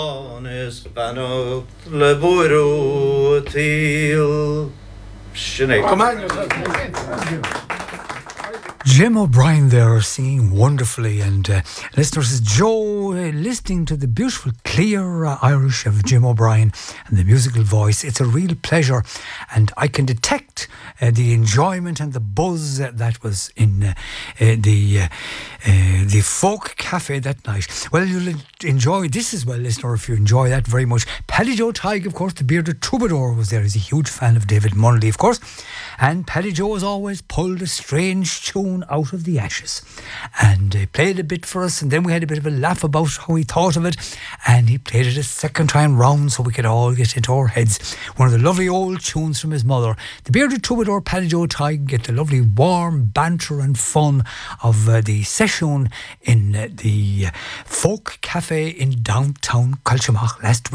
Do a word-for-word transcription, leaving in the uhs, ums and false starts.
Is Bano le Buru Til Sinead. Come on, yourself. Jim O'Brien there singing wonderfully, and uh, listeners, is Joe uh, listening to the beautiful clear uh, Irish of Jim O'Brien and the musical voice. It's a real pleasure, and I can detect uh, the enjoyment and the buzz uh, that was in uh, uh, the uh, uh, the folk cafe that night. Well, you'll enjoy this as well, listener, if you enjoy that very much. Paddy Joe Tighe, of course, the bearded troubadour, was there. He's a huge fan of David Munnelly, of course, and Paddy Joe, as always, pulled a strange tune out of the ashes and uh, played a bit for us, and then we had a bit of a laugh about how he thought of it, and he played it a second time round so we could all get into our heads. One of the lovely old tunes from his mother, the bearded troubadour Paddy Joe Tighe, get the lovely warm banter and fun of uh, the session in uh, the uh, folk cafe in downtown Culturemach last week.